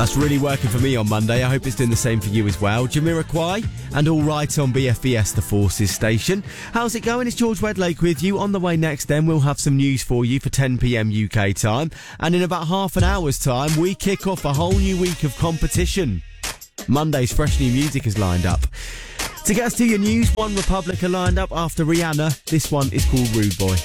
That's really working for me on Monday. I hope it's doing the same for you as well. Jamiroquai and All Right on BFBS, the Forces station. How's it going? It's George Wedlake with you. On the way next then, we'll have some news for you for 10 p.m. UK time. And in about half an hour's time, we kick off a whole new week of competition. Monday's fresh new music is lined up. To get us to your news, One Republic are lined up after Rihanna. This one is called Rude Boy.